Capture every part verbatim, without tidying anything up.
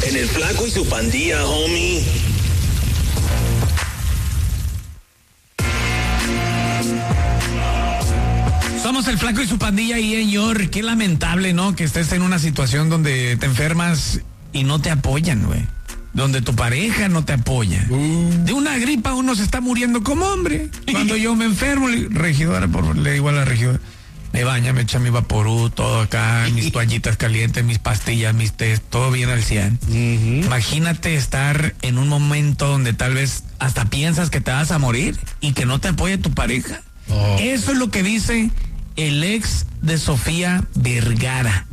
En el Flaco y su Pandilla, homie. Somos el Flaco y su Pandilla y en York. Qué lamentable, ¿no? Que estés en una situación donde te enfermas y no te apoyan, güey. Donde tu pareja no te apoya. Uh. De una gripa uno se está muriendo como hombre. Cuando yo me enfermo, le, regidora, por, le digo a la regidora, me baña, me echa mi vaporú, todo acá, mis toallitas calientes, mis pastillas, mis test, todo bien al cien. Uh-huh. Imagínate estar en un momento donde tal vez hasta piensas que te vas a morir y que no te apoya tu pareja. Oh. Eso es lo que dice el ex de Sofía Vergara,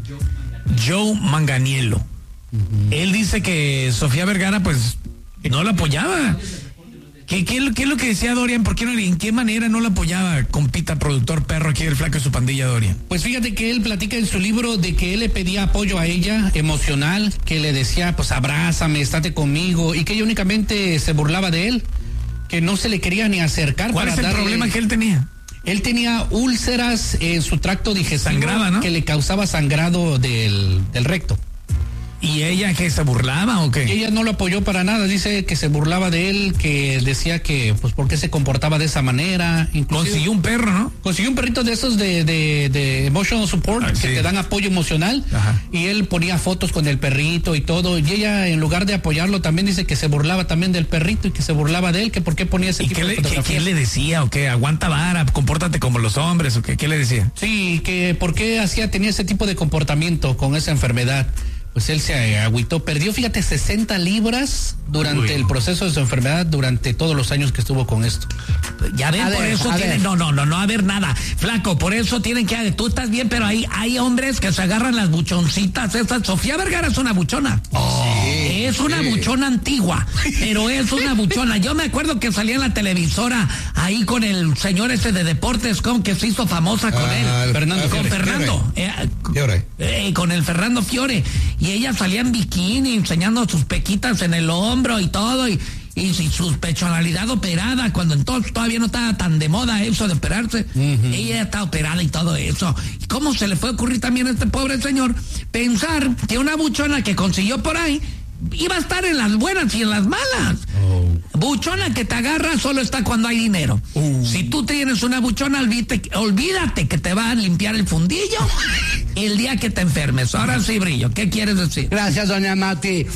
Joe Manganiello. Uh-huh. Él dice que Sofía Vergara pues no la apoyaba. ¿Qué, qué, qué es lo que decía Dorian? ¿Por qué no, en qué manera no la apoyaba, compita, productor perro aquí del Flaco y su Pandilla, Dorian? Pues fíjate que él platica en su libro de que él le pedía apoyo a ella, emocional, que le decía, pues abrázame, estate conmigo, y que ella únicamente se burlaba de él, que no se le quería ni acercar. ¿Cuál para es el darle... problema que él tenía? Él tenía úlceras en su tracto digestivo. Sangraba, ¿no? Que le causaba sangrado del, del recto. ¿Y ella que se burlaba o qué? Ella no lo apoyó para nada, dice que se burlaba de él, que decía que, pues, ¿por qué se comportaba de esa manera? Inclusive, consiguió un perro, ¿no? Consiguió un perrito de esos de, de, de emotional support, ah, que sí. te dan apoyo emocional. Ajá. Y él ponía fotos con el perrito y todo, y ella, en lugar de apoyarlo, también dice que se burlaba también del perrito y que se burlaba de él, que por qué ponía ese ¿Y tipo qué de le, fotografías. ¿Qué le decía o qué? Aguanta vara, compórtate como los hombres o qué, ¿qué le decía? Sí, que por qué hacía, tenía ese tipo de comportamiento con esa enfermedad. Pues él se agüitó, perdió, fíjate, sesenta libras durante Uy. el proceso de su enfermedad, durante todos los años que estuvo con esto. Ya ven, por eso tienen, no, no, no, no, a ver nada, Flaco, por eso tienen que, tú estás bien, pero hay, hay hombres que se agarran las buchoncitas estas. Sofía Vergara es una buchona. Oh, sí, es una sí. buchona antigua, pero es una buchona. Yo me acuerdo que salía en la televisora ahí con el señor ese de Deportes, con que se hizo famosa con ah, él, Fernando, con Fiore, Fernando, eh, Fiore. Eh, con el Fernando Fiore. Y ella salía en bikini, enseñando sus pequitas en el hombro y todo, y, y, y su pechonalidad operada, cuando entonces todavía no estaba tan de moda eso de operarse. Uh-huh. Ella está operada y todo eso. ¿Y cómo se le fue a ocurrir también a este pobre señor pensar que una buchona que consiguió por ahí iba a estar en las buenas y en las malas? Oh. Buchona que te agarra solo está cuando hay dinero. Uh. Si tú tienes una buchona, olvídate, olvídate que te va a limpiar el fundillo el día que te enfermes. Ahora sí, Brillo, ¿qué quieres decir? Gracias, doña Mati.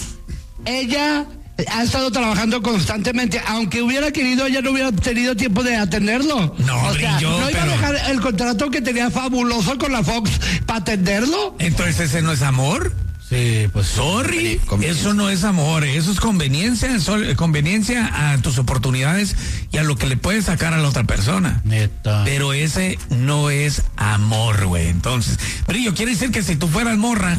Ella ha estado trabajando constantemente. Aunque hubiera querido, ella no hubiera tenido tiempo de atenderlo. No, o sea, Brillo, ¿no iba pero... a dejar el contrato que tenía fabuloso con la Fox para atenderlo? Entonces, ¿ese no es amor? Sí, pues sorry, eso no es amor, eso es conveniencia, es conveniencia a tus oportunidades y a lo que le puedes sacar a la otra persona. Neta. Pero ese no es amor, güey. Entonces, Brillo, quiere decir que si tú fueras morra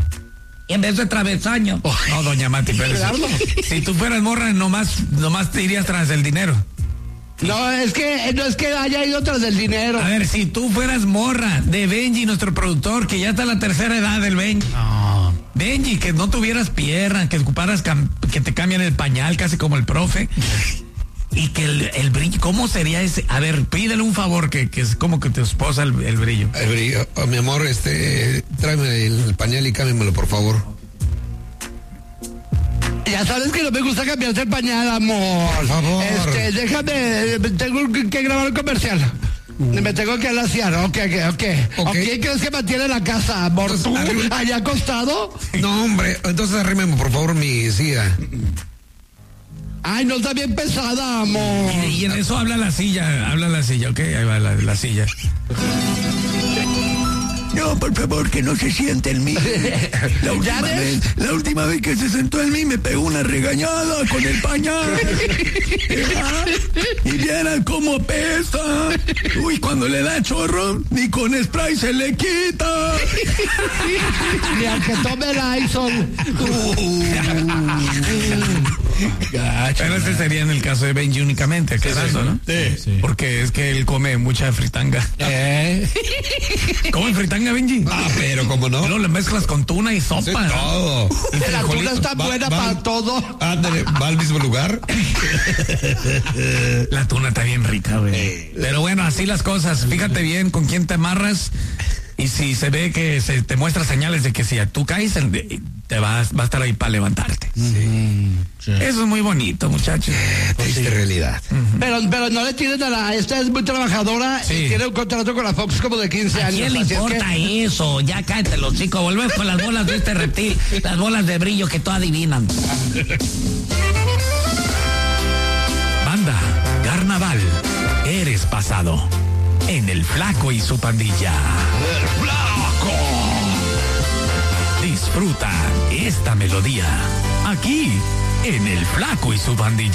y en vez de travesaño, oh, no, doña Mati, pero si, si tú fueras morra, nomás, nomás te irías tras el dinero. No, es que no es que haya ido tras el dinero. A ver, si tú fueras morra de Benji, nuestro productor, que ya está en la tercera edad del Benji. No. Benji, que no tuvieras pierna, que ocuparas, cam- que te cambian el pañal casi como el profe. Y que el, el brillo, ¿cómo sería ese? A ver, pídele un favor, que, que es como que tu esposa el, el brillo. El brillo, oh, mi amor, este, tráeme el, el pañal y cámbiamelo, por favor. Ya sabes que no me gusta cambiarte el pañal, amor. Por favor. Este, déjame, tengo que grabar un comercial. Uh. Me tengo que alaciar, ok, ok, ok. Okay. ¿Quién crees que mantiene la casa, amor? Entonces, ¿tú? Arrim... ¿Allá acostado? No, hombre, entonces arrímeme, por favor, mi silla. Ay, no está bien pesada, amor. Y, y en eso habla la silla, habla la silla, ok, ahí va la, la silla. No, por favor, que no se siente en mí. La última vez, la última vez que se sentó en mí me pegó una regañada con el pañal. Y vieran cómo pesa. Uy, cuando le da chorro, ni con spray se le quita. Ni aunque tome el Lysol. Gacho, pero ese sería en el caso de Benji únicamente, ¿acaso, no? Sí, sí. Porque es que él come mucha fritanga. ¿Eh? ¿Come fritanga, Benji? Ah, pero ¿cómo no? No, le mezclas con tuna y sopa. Sí, todo. Y la tuna está va, buena va, para todo. Ándale, va al mismo lugar. La tuna está bien rica, güey. Eh, pero bueno, así las cosas. Fíjate bien con quién te amarras. Y si se ve que se te muestra señales de que si tú caes, te vas, va a estar ahí para levantarte. Sí. Sí. Eso es muy bonito, muchachos. Triste sí. realidad. Uh-huh. Pero, pero no le tienen a la... Esta es muy trabajadora sí. y tiene un contrato con la Fox como de quince años. ¿A quién le importa que... eso? Ya cállate los chicos. Volvemos con las bolas de este reptil. Las bolas de brillo que todo adivinan. Banda, carnaval, eres pasado. En El Flaco y su pandilla. ¡El Flaco! Disfruta esta melodía. Aquí, en El Flaco y su pandilla.